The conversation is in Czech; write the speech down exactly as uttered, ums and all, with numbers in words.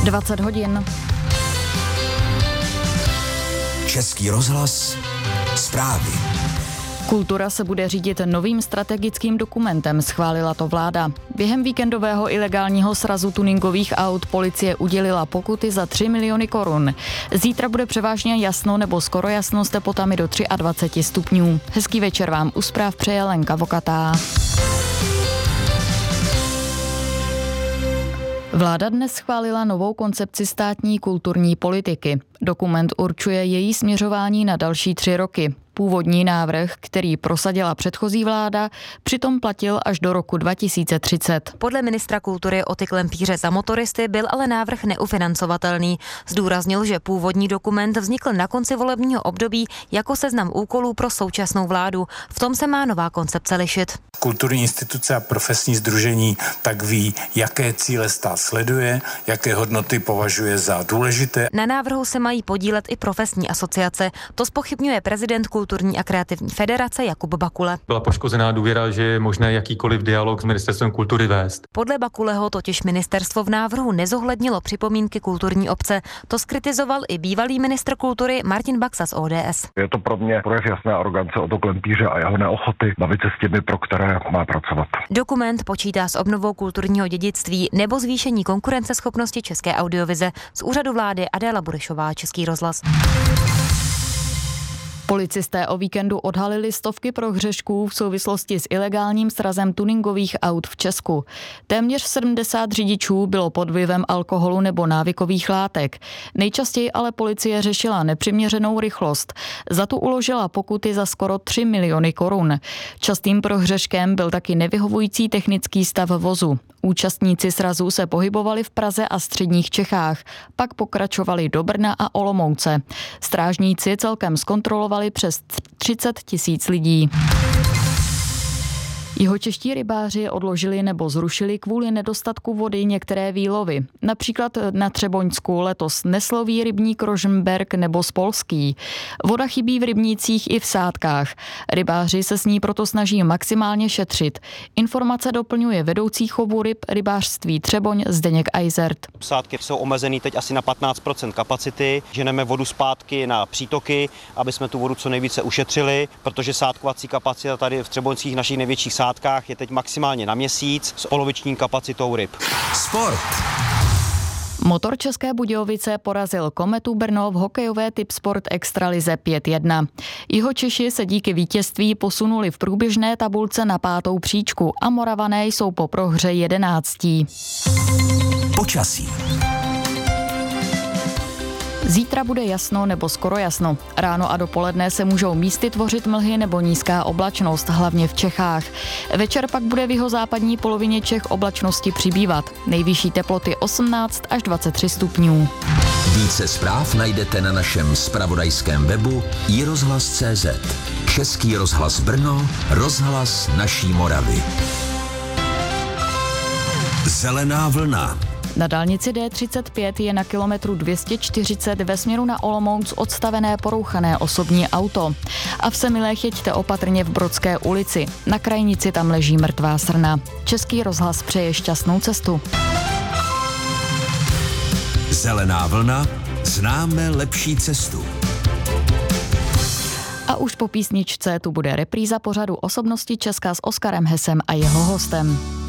dvacet hodin. Český rozhlas, zprávy. Kultura se bude řídit novým strategickým dokumentem, schválila to vláda. Během víkendového ilegálního srazu tuningových aut policie udělila pokuty za tři miliony korun. Zítra bude převážně jasno nebo skoro jasno s teplotami do dvacet tři stupňů. Hezký večer vám u zpráv přeje Lenka Vokatá. Vláda dnes schválila novou koncepci státní kulturní politiky. Dokument určuje její směřování na další tři roky. Původní návrh, který prosadila předchozí vláda, přitom platil až do roku dva tisíce třicet. Podle ministra kultury Oty Klempíře za motoristy byl ale návrh neufinancovatelný. Zdůraznil, že původní dokument vznikl na konci volebního období jako seznam úkolů pro současnou vládu. V tom se má nová koncepce lišit. Kulturní instituce a profesní sdružení tak ví, jaké cíle stát sleduje, jaké hodnoty považuje za důležité. Na návrhu se mají podílet i profesní asociace. To zpochybňuje prezident Kulturní a kreativní federace Jakub Bakule. Byla poškozená důvěra, že je možné jakýkoliv dialog s ministerstvem kultury vést. Podle Bakuleho totiž ministerstvo v návrhu nezohlednilo připomínky kulturní obce. To zkritizoval i bývalý ministr kultury Martin Baxa z O D S. Je to pro mě projev jasné arogance Oto Klempíře a jeho neochoty bavit se s těmi, pro které má pracovat. Dokument počítá s obnovou kulturního dědictví nebo zvýšení konkurenceschopnosti české audiovize. Z úřadu vlády Adéla Burešová, Český rozhlas. Policisté o víkendu odhalili stovky prohřešků v souvislosti s ilegálním srazem tuningových aut v Česku. Téměř sedmdesát řidičů bylo pod vlivem alkoholu nebo návykových látek. Nejčastěji ale policie řešila nepřiměřenou rychlost. Za tu uložila pokuty za skoro tři miliony korun. Častým prohřeškem byl taky nevyhovující technický stav vozu. Účastníci srazu se pohybovali v Praze a středních Čechách, pak pokračovali do Brna a Olomouce. Strážníci celkem zkontrolovali přes třicet tisíc lidí. Jihočeští rybáři odložili nebo zrušili kvůli nedostatku vody některé výlovy. Například na Třeboňsku letos nesloví rybník Rožmberk nebo Spolský. Voda chybí v rybnících i v sádkách. Rybáři se s ní proto snaží maximálně šetřit. Informace doplňuje vedoucí chovu ryb rybářství Třeboň Zdeněk Eisert. Sádky jsou omezený teď asi na patnáct procent kapacity. Ženeme vodu zpátky na přítoky, aby jsme tu vodu co nejvíce ušetřili, protože sádkovací kapacita tady v třeboňských našich největších sádkách je teď maximálně na měsíc s poloviční kapacitou ryb. Sport. Motor České Budějovice porazil Kometu Brno v hokejové typ sport extralize pět jedna. Jihočeši se díky vítězství posunuli v průběžné tabulce na pátou příčku a Moravané jsou po prohře jedenáctí. Počasí. Zítra bude jasno nebo skoro jasno. Ráno a dopoledne se můžou místy tvořit mlhy nebo nízká oblačnost, hlavně v Čechách. Večer pak bude v jihozápadní polovině Čech oblačnosti přibývat. Nejvyšší teploty osmnáct až dvacet tři stupňů. Více zpráv najdete na našem zpravodajském webu i rozhlas tečka cé zet. Český rozhlas Brno, rozhlas naší Moravy. Zelená vlna. Na dálnici D třicet pět je na kilometru dvě stě čtyřicet ve směru na Olomouc odstavené porouchané osobní auto. A v Semilech jeďte opatrně v Brodské ulici. Na krajnici tam leží mrtvá srna. Český rozhlas přeje šťastnou cestu. Zelená vlna. Známe lepší cestu. A už po písničce tu bude repríza pořadu Osobnosti Česka s Oskarem Hesem a jeho hostem.